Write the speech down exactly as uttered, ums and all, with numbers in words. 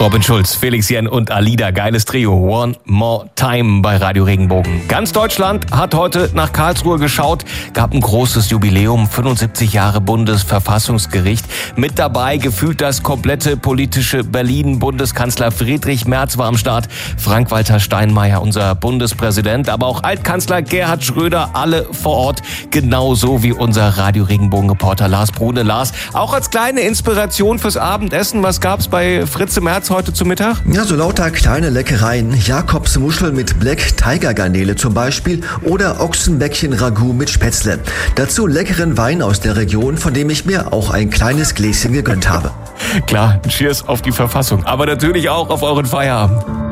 Robin Schulz, Felix Jen und Alida, geiles Trio, One More Time bei Radio Regenbogen. Ganz Deutschland hat heute nach Karlsruhe geschaut, gab ein großes Jubiläum, fünfundsiebzig Jahre Bundesverfassungsgericht. Mit dabei gefühlt das komplette politische Berlin. Bundeskanzler Friedrich Merz war am Start, Frank-Walter Steinmeier, unser Bundespräsident, aber auch Altkanzler Gerhard Schröder, alle vor Ort, genauso wie unser Radio Regenbogen-Reporter Lars Brune. Lars, auch als kleine Inspiration fürs Abendessen, was gab's bei Fritze Merz heute zu Mittag? Ja, so lauter kleine Leckereien. Jakobsmuschel mit Black Tiger Garnele zum Beispiel oder Ochsenbäckchen-Ragout mit Spätzle. Dazu leckeren Wein aus der Region, von dem ich mir auch ein kleines Gläschen gegönnt habe. Klar, Cheers auf die Verfassung, aber natürlich auch auf euren Feierabend.